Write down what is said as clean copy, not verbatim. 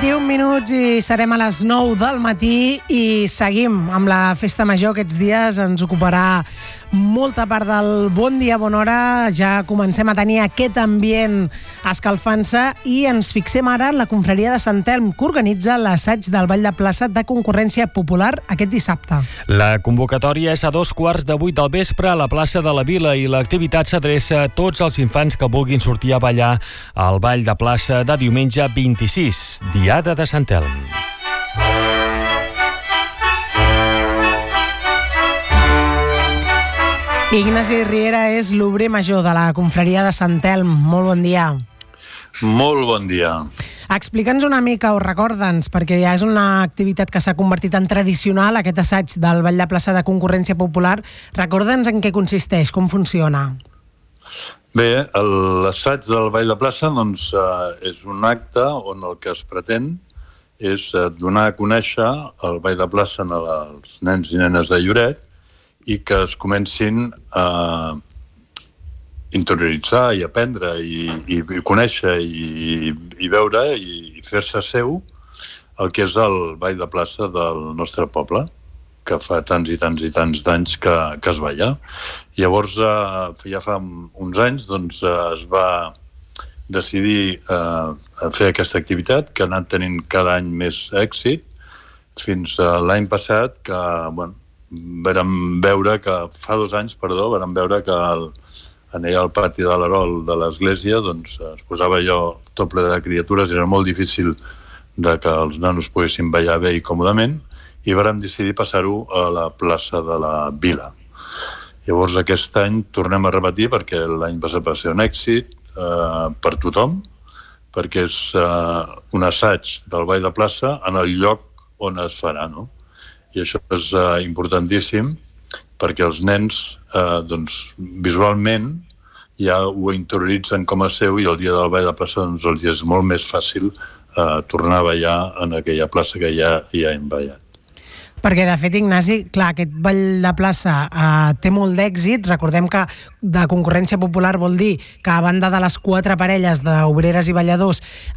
21 minuts i serem a les 9 del matí i seguim amb la festa major. Aquests dies ens ocuparà molta part del Bon Dia, Bona Hora. Ja comencem a tenir aquest ambient escalfant-se i ens fixem ara en la confraria de Sant Elm, que organitza l'assaig del Ball de Plaça de concurrència popular aquest dissabte. La convocatòria és a 7:15 del vespre a la plaça de la Vila i l'activitat s'adreça a tots els infants que vulguin sortir a ballar al Ball de Plaça de diumenge 26, Diada de Sant Elm. Ignasi Riera és l'obrer major de la confraria de Sant Elm. Molt bon dia. Molt bon dia. Explica'ns una mica o recorda'ns, perquè ja és una activitat que s'ha convertit en tradicional, aquest assaig del Ball de Plaça de concurrència popular. Recorda'ns en què consisteix, com funciona. Bé, l'assaig del Ball de Plaça és un acte on el que es pretén és donar a conèixer el Ball de Plaça als nens i nenes de Lloret i que es comencin a interioritzar i aprendre i conèixer i veure i fer-se seu el que és el Ball de Plaça del nostre poble, que fa tants i tants i tants d'anys que es balla. Llavors, ja fa uns anys, es va decidir fer aquesta activitat, que ha anat tenint cada any més èxit, fins l'any passat, que, vàrem veure que, fa 2 anys, vàrem veure que allà al pati de l'Arol de l'església es posava allò tot ple de criatures i era molt difícil que els nanos poguessin ballar bé i còmodament, i vàrem decidir passar-ho a la plaça de la Vila. Llavors aquest any tornem a repetir perquè l'any passat va ser un èxit per tothom, perquè és un assaig del Ball de Plaça en el lloc on es farà, no? I això és importantíssim perquè els nens visualment ja ho interioritzen com a seu i el dia del Ball de Plaça els és molt més fàcil tornar a ballar en aquella plaça que ja hem ballat. Perquè, de fet, Ignasi, clar, aquest Ball de Plaça té molt d'èxit. Recordem que de concurrència popular vol dir que, a banda de les 4 parelles d'obreres i balladors,